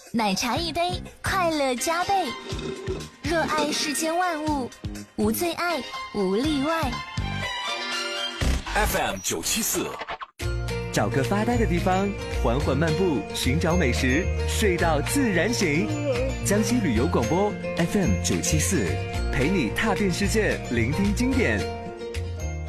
奶茶一杯，快乐加倍。热爱世间万物，无最爱，无例外。 FM974， 找个发呆的地方，缓缓漫步，寻找美食，睡到自然醒。江西旅游广播 FM974，陪你踏遍世界，聆听经典。